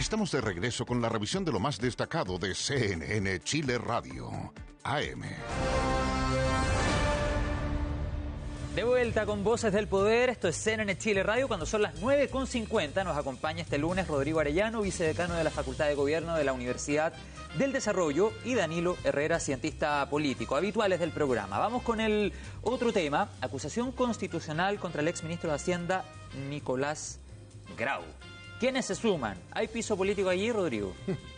Estamos de regreso con la revisión de lo más destacado de CNN Chile Radio, AM. De vuelta con Voces del Poder, esto es CNN Chile Radio, cuando son las 9:50 nos acompaña este lunes Rodrigo Arellano, vicedecano de la Facultad de Gobierno de la Universidad del Desarrollo, y Danilo Herrera, cientista político, habituales del programa. Vamos con el otro tema, acusación constitucional contra el exministro de Hacienda, Nicolás Grau. ¿Quiénes se suman? ¿Hay piso político allí, Rodrigo?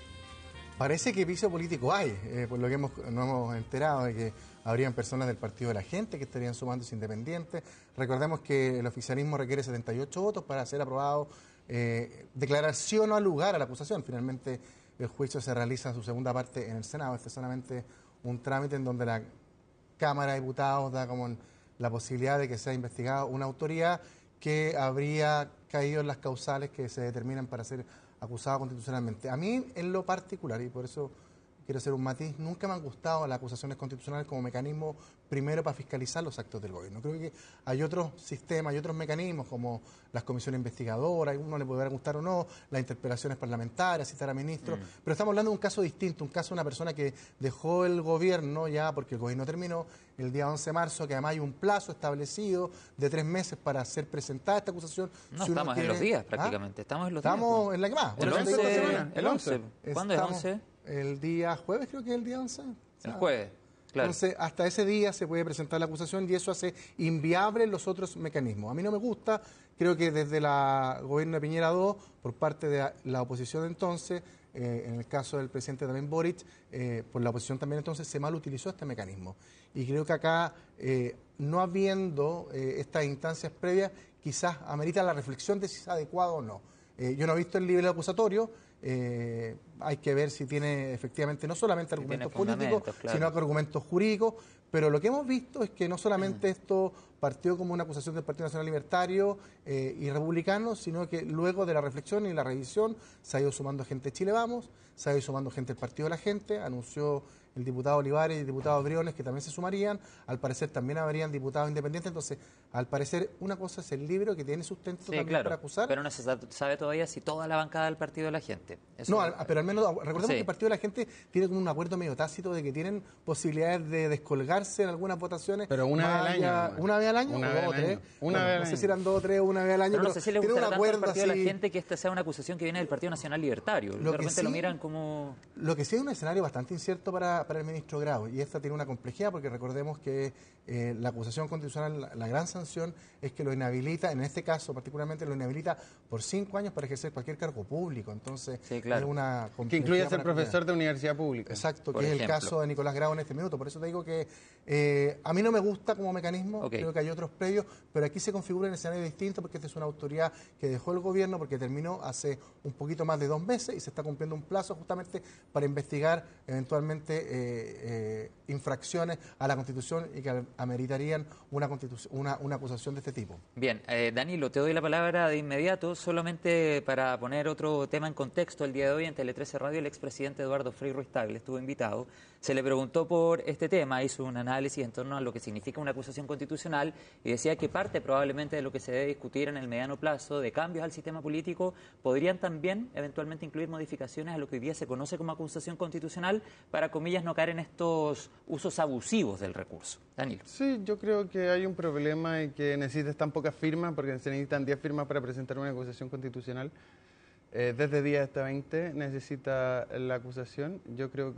Parece que piso político hay, por lo que nos hemos enterado de que habrían personas del Partido de la Gente que estarían sumándose independientes. Recordemos que el oficialismo requiere 78 votos para ser aprobado, declarar sí o no al lugar a la acusación. Finalmente el juicio se realiza en su segunda parte en el Senado. Este es solamente un trámite en donde la Cámara de Diputados da como la posibilidad de que sea investigada una autoridad que habría caído en las causales que se determinan para ser acusado constitucionalmente. A mí, en lo particular, y por eso quiero hacer un matiz, nunca me han gustado las acusaciones constitucionales como mecanismo primero para fiscalizar los actos del gobierno. Creo que hay otros sistemas, hay otros mecanismos como las comisiones investigadoras, a uno le podrá gustar o no, las interpelaciones parlamentarias, citar a ministros, pero estamos hablando de un caso distinto, un caso de una persona que dejó el gobierno ya porque el gobierno terminó el día 11 de marzo, que además hay un plazo establecido de 3 meses para ser presentada esta acusación. No, si estamos en los días prácticamente, estamos en los días. Estamos en la que más. El 11. ¿Cuándo es 11? El día jueves, creo que es el día 11. El jueves, claro. Entonces, hasta ese día se puede presentar la acusación y eso hace inviables los otros mecanismos. A mí no me gusta, creo que desde el gobierno de Piñera II, por parte de la oposición de entonces, en el caso del presidente también Boric, por la oposición también entonces, se mal utilizó este mecanismo. Y creo que acá, no habiendo estas instancias previas, quizás amerita la reflexión de si es adecuado o no. Yo no he visto el nivel acusatorio, hay que ver si tiene efectivamente no solamente argumentos políticos, claro, sino que argumentos jurídicos, pero lo que hemos visto es que no solamente esto partió como una acusación del Partido Nacional Libertario y Republicano, sino que luego de la reflexión y la revisión se ha ido sumando gente de Chile Vamos, se ha ido sumando gente del Partido de la Gente, anunció el diputado Olivares y el diputado Briones que también se sumarían, al parecer también habrían diputados independientes, entonces al parecer una cosa es el libro que tiene sustento también claro, para acusar. Pero no se sabe todavía si toda la bancada del Partido de la Gente. Eso no, pero al menos recordemos que el Partido de la Gente tiene como un acuerdo medio tácito de que tienen posibilidades de descolgarse en algunas votaciones. Pero una vez al año. ¿Una vez al año? Una o vez dos o tres. Una vez al año. No sé si eran 2 o 3 una vez al año. Pero no sé si le gustará tanto al Partido de la Gente que esta sea una acusación que viene del Partido Nacional Libertario. De repente lo miran como... Lo que sí es un escenario bastante incierto para el ministro Grau, y esta tiene una complejidad porque recordemos que la acusación constitucional, la gran sanción es que lo inhabilita, en este caso particularmente lo inhabilita por 5 años para ejercer cualquier cargo público. Entonces claro, es una complejidad. Que incluye ser profesor de universidad pública. Exacto, por que ejemplo. es el caso de Nicolás Grau en este minuto. Por eso te digo que a mí no me gusta como mecanismo, creo que hay otros previos, pero aquí se configura en escenario distinto porque esta es una autoridad que dejó el gobierno porque terminó hace un poquito más de 2 meses y se está cumpliendo un plazo justamente para investigar eventualmente infracciones a la Constitución y que ameritarían una acusación de este tipo. Bien, Danilo, te doy la palabra de inmediato, solamente para poner otro tema en contexto. El día de hoy en Tele 13 Radio el expresidente Eduardo Frei Ruiz-Tagle estuvo invitado, se le preguntó por este tema, hizo un análisis en torno a lo que significa una acusación constitucional y decía que parte probablemente de lo que se debe discutir en el mediano plazo de cambios al sistema político podrían también eventualmente incluir modificaciones a lo que hoy día se conoce como acusación constitucional para, comillas, no caer en estos usos abusivos del recurso. Danilo. Sí, yo creo que hay un problema y que necesitas tan pocas firmas, porque se necesitan 10 firmas para presentar una acusación constitucional. Desde 10 hasta 20 necesita la acusación. Yo creo que